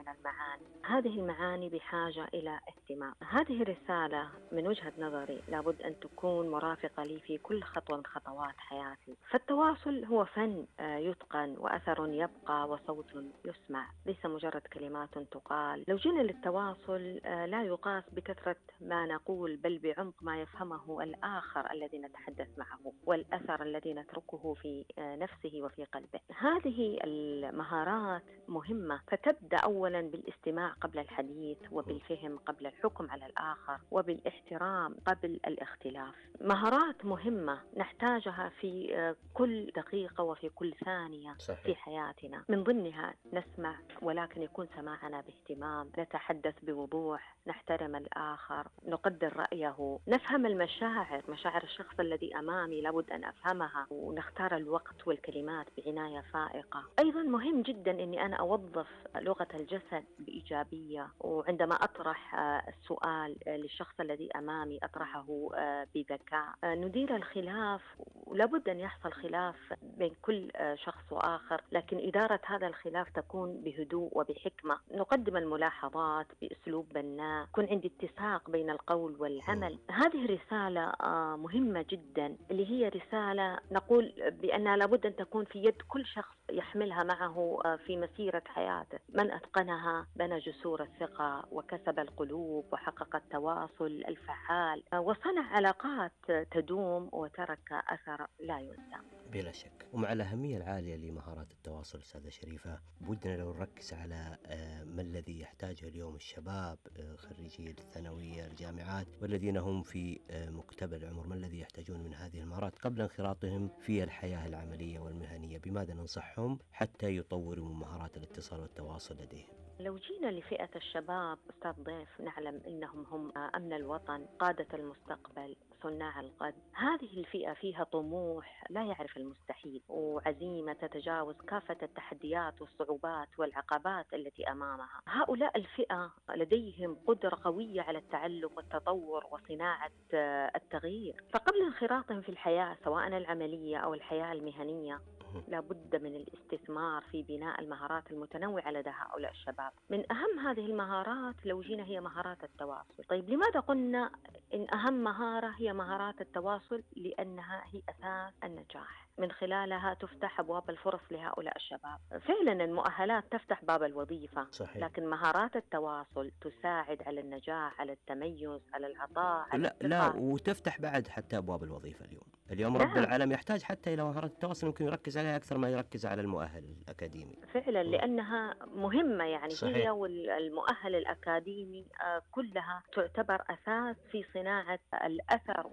من المعاني. هذه المعاني بحاجة إلى اهتمام. هذه الرسالة من وجهة نظري لابد أن تكون مرافقة لي في كل خطوة من خطوات حياتي. فالتواصل هو فن يتقن وأثر يبقى وصوت يسمع، ليس مجرد كلمات تقال. لو جينا للتواصل لا يقاس بكثرة ما نقول بل بعمق ما يفهمه الآخر الذي نتحدث معه والأثر الذي نتركه في نفسه وفي قلبه. هذه المهارات مهمة، فتبدأ أولا بالاستماع قبل الحديث، وبالفهم قبل الحكم على الآخر، وبالاحترام قبل الاختلاف. مهارات مهمة نحتاجها في كل دقيقة وفي كل ثانية في صحيح. حياتنا. من ضمنها نسمع، ولكن يكون سماعنا باهتمام، نتحدث بوضوح، نحترم الآخر، نقدر رأيه، نفهم المشاعر، مشاعر الشخص الذي أمامي لابد أن أفهمها، ونختار الوقت والكلمات بعناية فائقة. أيضا مهم جدا أني أنا أوظف لغة الجسد بإيجابية، وعندما أطرح السؤال للشخص الذي أمامي أطرحه بذكاء. ندير الخلاف، ولابد أن يحصل خلاف بين كل شخص وآخر، لكن إدارة هذا الخلاف تكون بهدوء وبحكمة. نقدم الملاحظات بأسلوب بناء، يكون عندي اتساق بين القول والعمل. هذه الرسالة مهمة جدا، اللي هي رسالة نقول بأنها لابد أن تكون في يد كل شخص يحملها معه في مسيرة حياته. من أتقنها بنى جسور الثقة وكسب القلوب وحقق التواصل الفعال وصنع علاقات تدوم وترك أثر لا ينسى. بلا شك. ومع الأهمية العالية لمهارات التواصل أستاذة شريفة، بودنا لو نركز على ما الذي يحتاجه اليوم الشباب خريجي الثانوية الجامعات والذين هم في مقتبل العمر، ما الذي يحتاجون من هذه المهارات قبل انخراطهم في الحياة العملية والمهنية؟ بماذا ننصحهم حتى يطوروا من مهارات الاتصال والتواصل لديهم؟ لو جينا لفئة الشباب أستاذ ضيف، نعلم أنهم هم أمن الوطن، قادة المستقبل، صناع الغد. هذه الفئة فيها طموح لا يعرف المستحيل، وعزيمة تتجاوز كافة التحديات والصعوبات والعقبات التي أمامها. هؤلاء الفئة لديهم قدرة قوية على التعلم والتطور وصناعة التغيير. فقبل انخراطهم في الحياة سواء العملية أو الحياة المهنية، لابد من الاستثمار في بناء المهارات المتنوعة لدى هؤلاء الشباب. من أهم هذه المهارات لو جينا هي مهارات التواصل. طيب لماذا قلنا إن أهم مهارة هي مهارات التواصل؟ لأنها هي أساس النجاح، من خلالها تفتح أبواب الفرص لهؤلاء الشباب. فعلا المؤهلات تفتح باب الوظيفة، صحيح. لكن مهارات التواصل تساعد على النجاح، على التميز، على العطاء، على لا لا، الثقة. وتفتح بعد حتى أبواب الوظيفة. اليوم رب نعم العالم يحتاج حتى إلى مهارات التواصل، يمكن يركز عليها أكثر ما يركز على المؤهل الأكاديمي. فعلا، مم. لأنها مهمة، يعني هي صحيح. والمؤهل الأكاديمي كلها تعتبر أساس في صناعة الأثر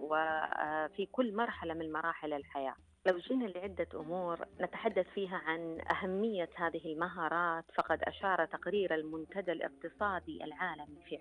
وفي كل مرحلة من مراحل الحياة. لو جينا لعدة أمور نتحدث فيها عن أهمية هذه المهارات، فقد أشار تقرير المنتدى الاقتصادي العالمي في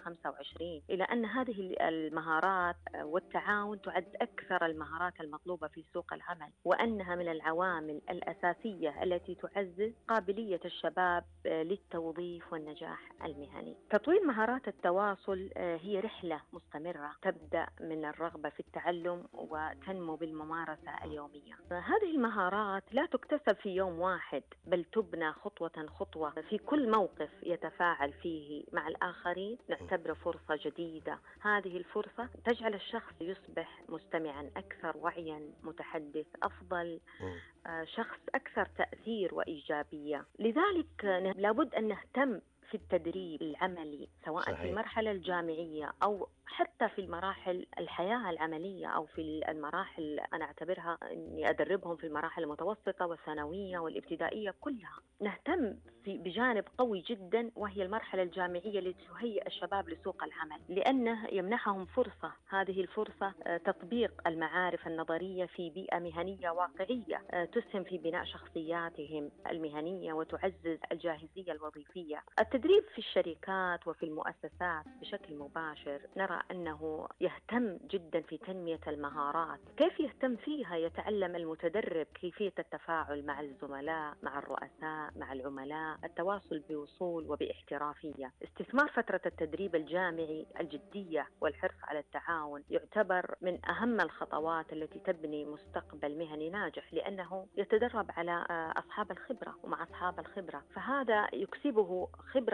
2025 إلى أن هذه المهارات والتعاون تعد أكثر المهارات المطلوبة في سوق العمل، وأنها من العوامل الأساسية التي تعزز قابلية الشباب للتوظيف والنجاح المهني. تطوير مهارات التواصل هي رحلة مستمرة تبدأ من الرغبة في التعلم وتنمو بالممارسة اليومية. هذه المهارات لا تكتسب في يوم واحد، بل تبنى خطوة خطوة. في كل موقف يتفاعل فيه مع الآخرين نعتبر فرصة جديدة. هذه الفرصة تجعل الشخص يصبح مستمعا أكثر وعيا، متحدث أفضل، مم. شخص أكثر تأثير وإيجابية. لذلك لابد أن نهتم في التدريب العملي سواء في صحيح. المرحلة الجامعية أو حتى في المراحل الحياة العملية، أو في المراحل أنا أعتبرها أني أدربهم في المراحل المتوسطة والثانوية والابتدائية كلها. نهتم بجانب قوي جدا وهي المرحلة الجامعية لتهيئ الشباب لسوق العمل، لأنه يمنحهم فرصة. هذه الفرصة تطبيق المعارف النظرية في بيئة مهنية واقعية تسهم في بناء شخصياتهم المهنية وتعزز الجاهزية الوظيفية. التدريب في الشركات وفي المؤسسات بشكل مباشر نرى أنه يهتم جدا في تنمية المهارات. كيف يهتم فيها؟ يتعلم المتدرب كيفية التفاعل مع الزملاء، مع الرؤساء، مع العملاء، التواصل بوصول وباحترافية. استثمار فترة التدريب الجامعي الجدية والحرص على التعاون يعتبر من أهم الخطوات التي تبني مستقبل مهني ناجح، لأنه يتدرب على أصحاب الخبرة ومع أصحاب الخبرة، فهذا يكسبه خبرة